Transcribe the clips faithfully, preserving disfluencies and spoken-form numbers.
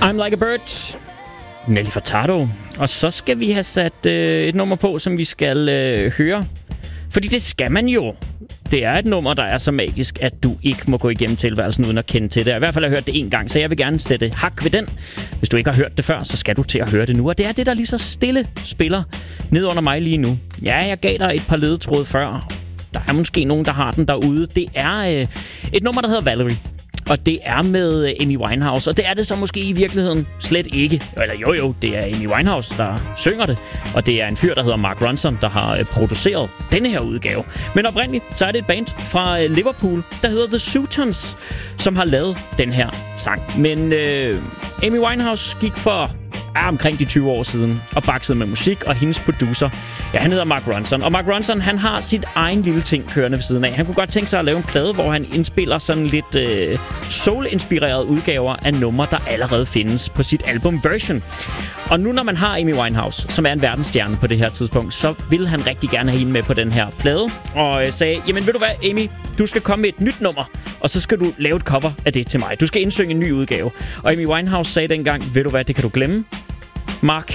I'm Like a Bird, Nelly Furtado. Og så skal vi have sat øh, et nummer på, som vi skal øh, høre. Fordi det skal man jo. Det er et nummer, der er så magisk, at du ikke må gå igennem tilværelsen uden at kende til det. I hvert fald har jeg hørt det en gang, så jeg vil gerne sætte hak ved den. Hvis du ikke har hørt det før, så skal du til at høre det nu. Og det er det, der lige så stille spiller ned under mig lige nu. Ja, jeg gav dig et par ledetråde før. Der er måske nogen, der har den derude. Det er øh, et nummer, der hedder Valerie. Og det er med Amy Winehouse, og det er det så måske i virkeligheden slet ikke. Eller jo jo, det er Amy Winehouse, der synger det, og det er en fyr, der hedder Mark Ronson, der har produceret denne her udgave. Men oprindeligt, så er det et band fra Liverpool, der hedder The Sutons, som har lavet den her sang. Men øh, Amy Winehouse gik for er omkring de tyve år siden og baksede med musik, og hendes producer, ja, han hedder Mark Ronson. Og Mark Ronson, han har sit egen lille ting kørende ved siden af. Han kunne godt tænke sig at lave en plade, hvor han indspiller sådan lidt øh, soul-inspirerede udgaver af numre, der allerede findes på sit album Version. Og nu når man har Amy Winehouse, som er en verdensstjerne på det her tidspunkt, så vil han rigtig gerne have hende med på den her plade. Og øh, sagde, jamen ved du hvad, Amy, du skal komme med et nyt nummer, og så skal du lave et cover af det til mig. Du skal indsynge en ny udgave. Og Amy Winehouse sagde dengang, ved du hvad, det kan du glemme, Mark,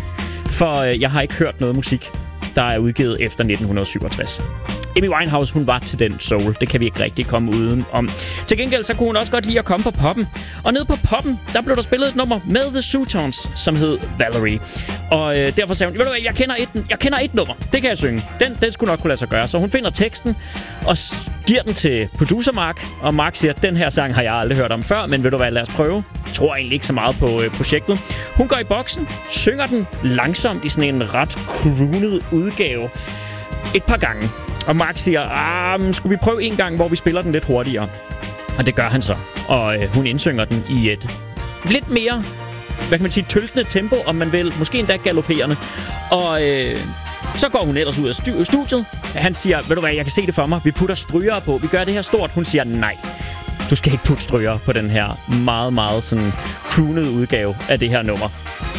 for øh, jeg har ikke hørt noget musik, der er udgivet efter nitten syvogtres. Amy Winehouse, hun var til den soul. Det kan vi ikke rigtig komme uden om. Til gengæld, så kunne hun også godt lide at komme på poppen. Og nede på poppen, der blev der spillet et nummer med The Sutons, som hed Valerie. Og øh, derfor sagde hun, ved du hvad, jeg kender, et, jeg kender et nummer. Det kan jeg synge. Den, den skulle nok kunne lade sig gøre. Så hun finder teksten og giver den til producer Mark. Og Mark siger, den her sang har jeg aldrig hørt om før, men ved du hvad, lad os prøve. Jeg tror egentlig ikke så meget på øh, projektet. Hun går i boksen, synger den langsomt i sådan en ret croonet udgave et par gange. Og Mark siger, ah, skulle vi prøve en gang, hvor vi spiller den lidt hurtigere? Og det gør han så. Og øh, hun indsynger den i et lidt mere, hvad kan man sige, tøltende tempo, om man vil. Måske endda galopperende. Og øh, så går hun ellers ud af stu- studiet. Han siger, ved du hvad, jeg kan se det for mig. Vi putter stryger på. Vi gør det her stort. Hun siger, nej. Du skal ikke putte stryger på den her meget, meget sådan croonede udgave af det her nummer.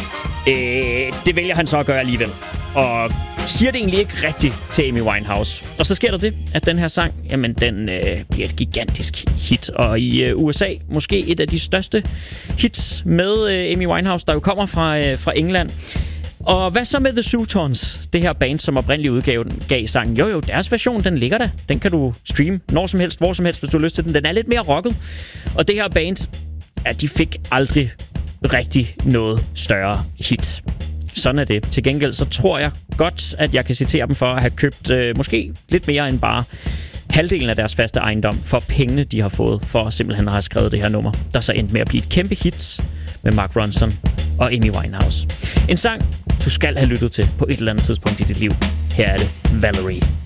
Øh, det vælger han så at gøre alligevel. Og siger det egentlig ikke rigtigt til Amy Winehouse. Og så sker der det, at den her sang, jamen den øh, bliver et gigantisk hit. Og i øh, U S A måske et af de største hits med øh, Amy Winehouse, der jo kommer fra, øh, fra England. Og hvad så med The Sutons? Det her band, som oprindeligt udgav gav sangen. Jo jo, deres version, den ligger der. Den kan du streame når som helst, hvor som helst, hvis du har lyst til den. Den er lidt mere rocket. Og det her band, ja, de fik aldrig rigtig noget større hit. Sådan er det. Til gengæld så tror jeg godt, at jeg kan citere dem for at have købt øh, måske lidt mere end bare halvdelen af deres faste ejendom for pengene, de har fået for simpelthen at have skrevet det her nummer, der så endte med at blive et kæmpe hit med Mark Ronson og Amy Winehouse. En sang, du skal have lyttet til på et eller andet tidspunkt i dit liv. Her er det Valerie.